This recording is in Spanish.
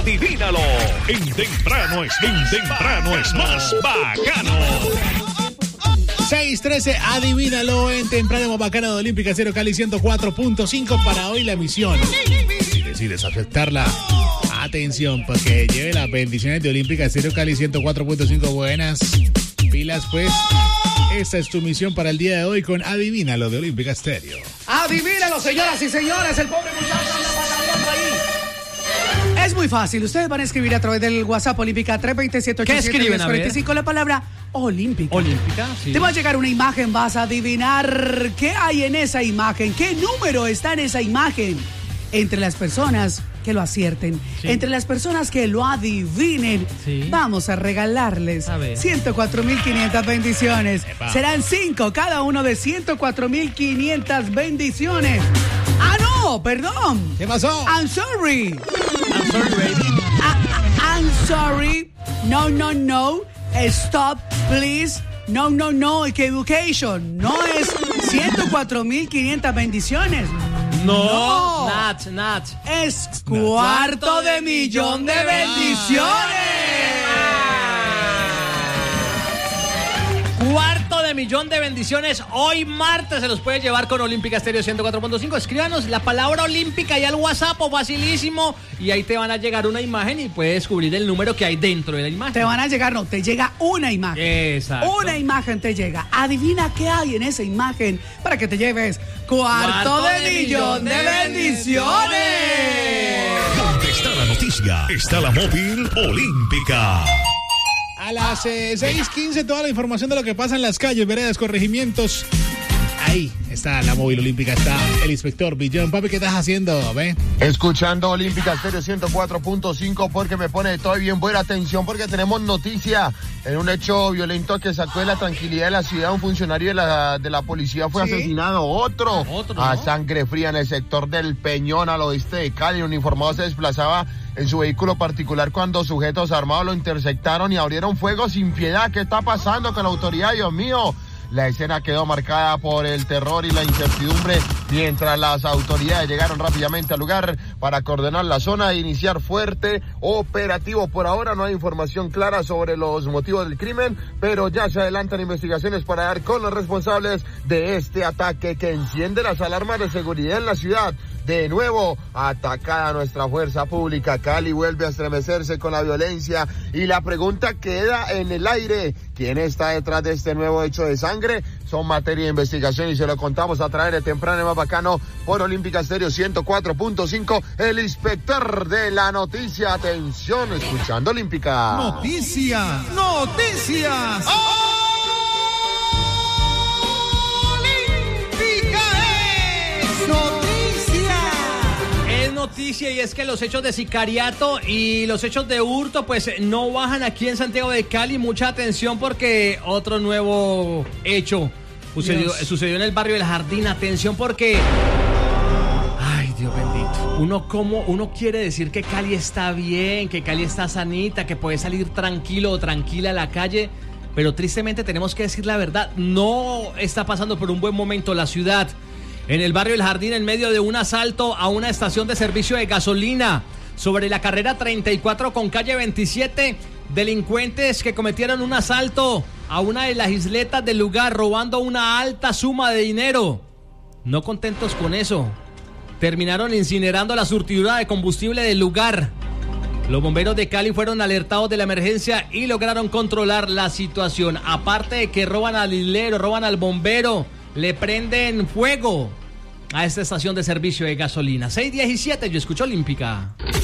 Adivínalo. En temprano es más bacano. 6:13, adivínalo en temprano bacano de Olímpica Estéreo Cali 104.5 para hoy la misión. Si decides aceptarla, atención, porque lleve las bendiciones de Olímpica Estéreo Cali 104.5. Buenas pilas, pues. Esta es tu misión para el día de hoy con Adivínalo de Olímpica Estéreo. Adivínalo, señoras y señores, el pobre muchacho anda batallando ahí. Es muy fácil, ustedes van a escribir a través del WhatsApp Olímpica 327-87-45 ¿Qué escriben, la palabra Olímpica. Olímpica, sí. Te va a llegar una imagen, vas a adivinar qué hay en esa imagen, qué número está en esa imagen. Entre las personas que lo acierten, sí, entre las personas que lo adivinen, sí, vamos a regalarles 104.500 bendiciones. Epa. Serán 5 cada uno de 104.500 bendiciones. ¡Ah, no! Perdón. ¿Qué pasó? I'm sorry. I'm sorry, baby. I'm sorry. No. Stop, please. No. Equivocation. No es 104.500 bendiciones. No. Not. Es $250,000 de bendiciones. $250,000 de bendiciones. Hoy martes se los puede llevar con Olímpica Estéreo 104.5. Escríbanos la palabra Olímpica y al WhatsApp, o facilísimo. Y ahí te van a llegar una imagen y puedes descubrir el número que hay dentro de la imagen. Te van a llegar, no, te llega una imagen. Exacto. Una imagen te llega. Adivina qué hay en esa imagen para que te lleves $250,000 de bendiciones. ¿Dónde está la noticia? Está la móvil Olímpica. A las 6:15 toda la información de lo que pasa en las calles, veredas, corregimientos. Ahí está la móvil Olímpica, está el inspector Villón. Papi, ¿qué estás haciendo? ¿Ve? Escuchando Olímpica Estéreo 104.5 porque me pone todo bien buena atención porque tenemos noticia en un hecho violento que sacó de la tranquilidad de la ciudad. Un funcionario de la policía fue asesinado. Otro a sangre fría en el sector del Peñón al oeste de Cali. Un uniformado se desplazaba en su vehículo particular cuando sujetos armados lo interceptaron y abrieron fuego sin piedad. ¿Qué está pasando con la autoridad? Dios mío. La escena quedó marcada por el terror y la incertidumbre mientras las autoridades llegaron rápidamente al lugar para coordinar la zona e iniciar fuerte operativo. Por ahora no hay información clara sobre los motivos del crimen, pero ya se adelantan investigaciones para dar con los responsables de este ataque que enciende las alarmas de seguridad en la ciudad. De nuevo, atacada nuestra fuerza pública. Cali vuelve a estremecerse con la violencia y la pregunta queda en el aire. ¿Quién está detrás de este nuevo hecho de sangre? Son materia de investigación y se lo contamos a través de Temprano y Más Bacano por Olímpica Estéreo 104.5. El inspector de la noticia. Atención, escuchando Olímpica. Noticias. Noticia, y es que los hechos de sicariato y los hechos de hurto pues no bajan aquí en Santiago de Cali. Mucha atención porque otro nuevo hecho sucedió en el barrio del Jardín. Atención porque ay, Dios bendito, uno quiere decir que Cali está bien, que Cali está sanita, que puede salir tranquilo o tranquila a la calle, pero tristemente tenemos que decir la verdad, no está pasando por un buen momento la ciudad. En el barrio El Jardín, en medio de un asalto a una estación de servicio de gasolina sobre la carrera 34 con calle 27, delincuentes que cometieron un asalto a una de las isletas del lugar robando una alta suma de dinero. No contentos con eso, terminaron incinerando la surtidura de combustible del lugar. Los bomberos de Cali fueron alertados de la emergencia y lograron controlar la situación. Aparte de que roban al hilero, roban al bombero, le prenden fuego a esta estación de servicio de gasolina. 6:17, yo escucho Olímpica.